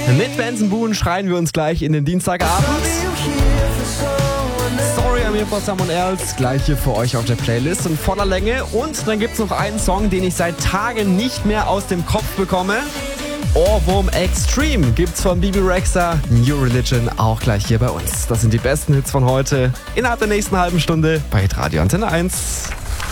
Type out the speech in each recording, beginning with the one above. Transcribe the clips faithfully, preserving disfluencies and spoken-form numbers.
Mit Benson Boone schreien wir uns gleich in den Dienstagabend. Sorry, I'm here for someone else. Gleich hier für euch auf der Playlist in voller Länge. Und dann gibt's noch einen Song, den ich seit Tagen nicht mehr aus dem Kopf bekomme. Ohrwurm Extreme gibt's von Bebe Rexha, New Religion, auch gleich hier bei uns. Das sind die besten Hits von heute innerhalb der nächsten halben Stunde bei Hitradio Antenne eins.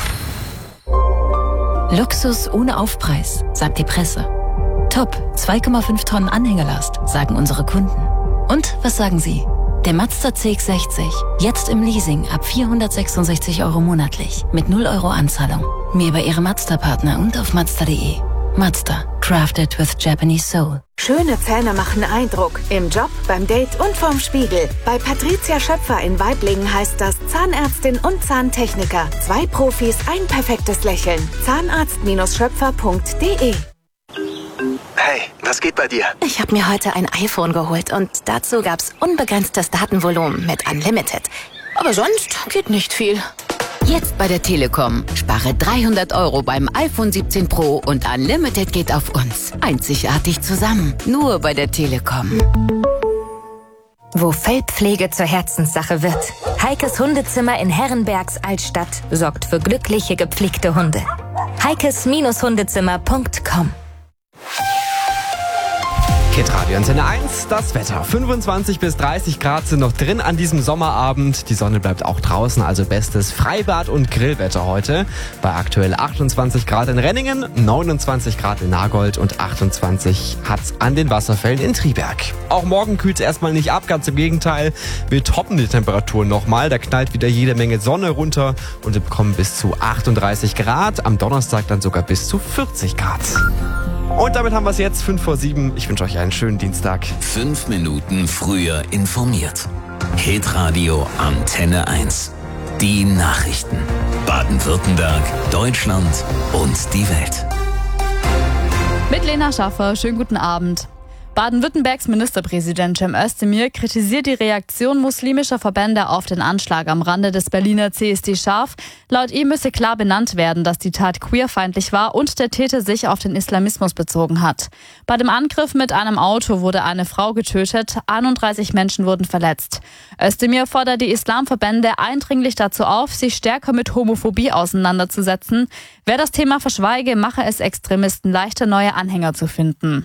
Luxus ohne Aufpreis, sagt die Presse. Top, zwei Komma fünf Tonnen Anhängerlast, sagen unsere Kunden. Und was sagen Sie? Der Mazda C X sechzig, jetzt im Leasing ab vierhundertsechsundsechzig Euro monatlich, mit null Euro Anzahlung. Mehr bei Ihrem Mazda-Partner und auf mazda punkt de. Mazda, crafted with Japanese soul. Schöne Zähne machen Eindruck. Im Job, beim Date und vorm Spiegel. Bei Patricia Schöpfer in Waiblingen heißt das Zahnärztin und Zahntechniker. Zwei Profis, ein perfektes Lächeln. Zahnarzt Schöpfer punkt de. Hey, was geht bei dir? Ich habe mir heute ein iPhone geholt und dazu gab's unbegrenztes Datenvolumen mit Unlimited. Aber sonst geht nicht viel. Jetzt bei der Telekom. Spare dreihundert Euro beim iPhone siebzehn Pro und Unlimited geht auf uns. Einzigartig zusammen. Nur bei der Telekom. Wo Fellpflege zur Herzenssache wird. Heikes Hundezimmer in Herrenbergs Altstadt sorgt für glückliche, gepflegte Hunde. heikes Hundezimmer punkt com. Hitradio Antenne eins, das Wetter. fünfundzwanzig bis dreißig Grad sind noch drin an diesem Sommerabend. Die Sonne bleibt auch draußen, also bestes Freibad- und Grillwetter heute. Bei aktuell achtundzwanzig Grad in Renningen, neunundzwanzig Grad in Nagold und achtundzwanzig hat's an den Wasserfällen in Triberg. Auch morgen kühlt's erstmal nicht ab, ganz im Gegenteil. Wir toppen die Temperaturen nochmal. Da knallt wieder jede Menge Sonne runter und wir bekommen bis zu achtunddreißig Grad. Am Donnerstag dann sogar bis zu vierzig Grad. Und damit haben wir es jetzt, fünf vor sieben. Ich wünsche euch einen schönen Dienstag. Fünf Minuten früher informiert. Hitradio Antenne eins. Die Nachrichten. Baden-Württemberg, Deutschland und die Welt. Mit Lena Schaffer, schönen guten Abend. Baden-Württembergs Ministerpräsident Cem Özdemir kritisiert die Reaktion muslimischer Verbände auf den Anschlag am Rande des Berliner C S D scharf. Laut ihm müsse klar benannt werden, dass die Tat queerfeindlich war und der Täter sich auf den Islamismus bezogen hat. Bei dem Angriff mit einem Auto wurde eine Frau getötet, einunddreißig Menschen wurden verletzt. Özdemir fordert die Islamverbände eindringlich dazu auf, sich stärker mit Homophobie auseinanderzusetzen. Wer das Thema verschweige, mache es Extremisten leichter, neue Anhänger zu finden.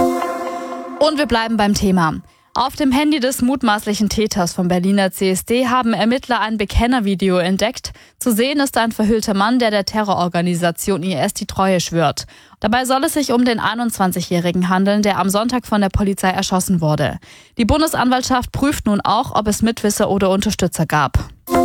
Und wir bleiben beim Thema. Auf dem Handy des mutmaßlichen Täters vom Berliner C S D haben Ermittler ein Bekennervideo entdeckt. Zu sehen ist ein verhüllter Mann, der der Terrororganisation I S die Treue schwört. Dabei soll es sich um den einundzwanzigjährigen handeln, der am Sonntag von der Polizei erschossen wurde. Die Bundesanwaltschaft prüft nun auch, ob es Mitwisser oder Unterstützer gab.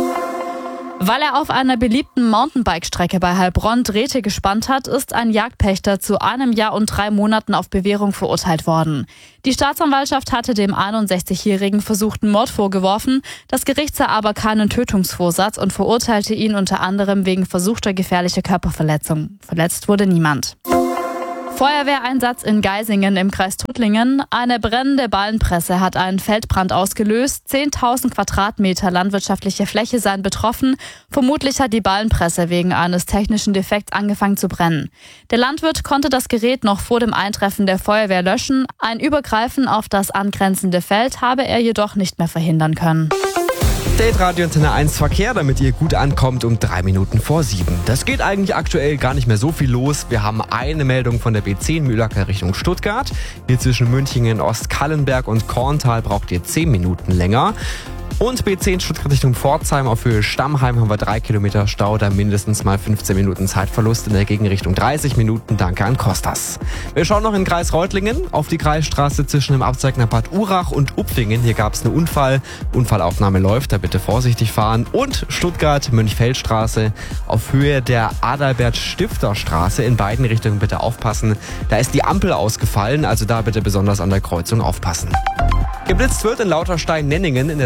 Weil er auf einer beliebten Mountainbike-Strecke bei Heilbronn Drähte gespannt hat, ist ein Jagdpächter zu einem Jahr und drei Monaten auf Bewährung verurteilt worden. Die Staatsanwaltschaft hatte dem einundsechzigjährigen versuchten Mord vorgeworfen. Das Gericht sah aber keinen Tötungsvorsatz und verurteilte ihn unter anderem wegen versuchter gefährlicher Körperverletzung. Verletzt wurde niemand. Feuerwehreinsatz in Geisingen im Kreis Tuttlingen. Eine brennende Ballenpresse hat einen Feldbrand ausgelöst. zehntausend Quadratmeter landwirtschaftliche Fläche seien betroffen. Vermutlich hat die Ballenpresse wegen eines technischen Defekts angefangen zu brennen. Der Landwirt konnte das Gerät noch vor dem Eintreffen der Feuerwehr löschen. Ein Übergreifen auf das angrenzende Feld habe er jedoch nicht mehr verhindern können. Hitradio Antenne eins Verkehr, damit ihr gut ankommt, um drei Minuten vor sieben. Das geht eigentlich aktuell gar nicht mehr so viel los. Wir haben eine Meldung von der B zehn Mühlacker Richtung Stuttgart. Hier zwischen Münchingen, Ostkallenberg und Korntal braucht ihr zehn Minuten länger. Und B zehn Stuttgart Richtung Pforzheim auf Höhe Stammheim haben wir drei Kilometer Stau, da mindestens mal fünfzehn Minuten Zeitverlust, in der Gegenrichtung dreißig Minuten. Danke an Kostas. Wir schauen noch in den Kreis Reutlingen auf die Kreisstraße zwischen dem Abzweig nach Bad Urach und Upfingen. Hier gab es einen Unfall. Unfallaufnahme läuft, da bitte vorsichtig fahren. Und Stuttgart Mönchfeldstraße auf Höhe der Adalbert-Stifter-Straße. In beiden Richtungen bitte aufpassen. Da ist die Ampel ausgefallen, also da bitte besonders an der Kreuzung aufpassen. Geblitzt wird in Lauterstein-Nenningen in der Donsdorf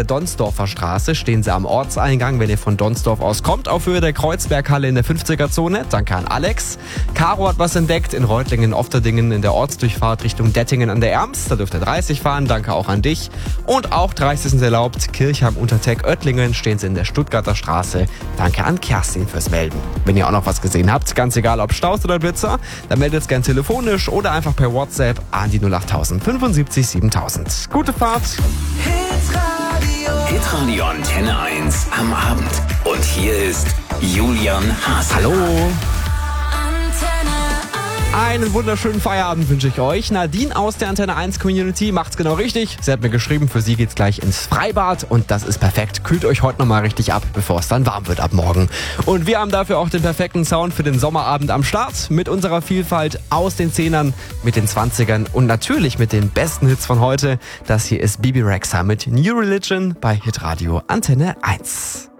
Donsdorfer Straße stehen sie am Ortseingang, wenn ihr von Donsdorf aus kommt, auf Höhe der Kreuzberghalle in der fünfziger-Zone. Danke an Alex. Caro hat was entdeckt in Reutlingen, Ofterdingen in der Ortsdurchfahrt Richtung Dettingen an der Erms. Da dürft ihr dreißig fahren. Danke auch an dich. Und auch dreißig sind erlaubt. Kirchheim Unterteck Oettlingen stehen sie in der Stuttgarter Straße. Danke an Kerstin fürs Melden. Wenn ihr auch noch was gesehen habt, ganz egal ob Staus oder Blitzer, dann meldet es gern telefonisch oder einfach per WhatsApp an die null acht tausend fünfundsiebzig siebentausend. Gute Fahrt! Hitradio. Hitradio Antenne eins am Abend. Und hier ist Julian Haas. Hallo! Einen wunderschönen Feierabend wünsche ich euch. Nadine aus der Antenne eins Community macht's genau richtig. Sie hat mir geschrieben, für sie geht's gleich ins Freibad und das ist perfekt. Kühlt euch heute nochmal richtig ab, bevor es dann warm wird ab morgen. Und wir haben dafür auch den perfekten Sound für den Sommerabend am Start. Mit unserer Vielfalt aus den Zehnern, mit den Zwanzigern und natürlich mit den besten Hits von heute. Das hier ist Bibi Rexha mit New Religion bei Hitradio Antenne eins.